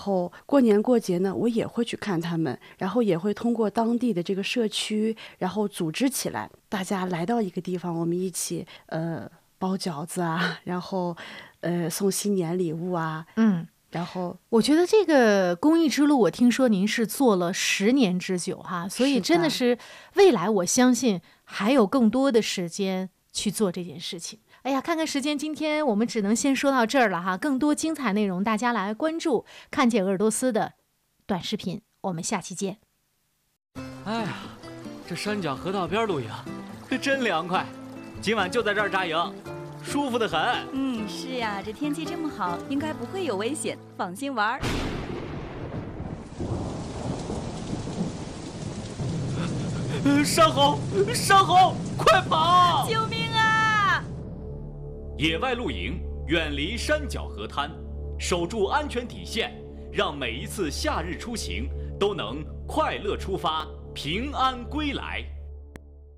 后过年过节呢，我也会去看他们，然后也会通过当地的这个社区，然后组织起来，大家来到一个地方，我们一起包饺子啊，然后送新年礼物啊，然后我觉得这个公益之路，我听说您是做了10年之久哈，所以真的是未来我相信还有更多的时间去做这件事情。哎呀，看看时间，今天我们只能先说到这儿了哈。更多精彩内容，大家来关注看见鄂尔多斯的短视频。我们下期见。 哎呀，这山脚河道边露营，可真凉快。今晚就在这儿扎营，舒服得很。 是呀，这天气这么好，应该不会有危险，放心玩。 山猴，山猴，快跑！ 救命啊！ 野外露营，远离山脚河滩，守住安全底线，让每一次夏日出行都能快乐出发，平安归来。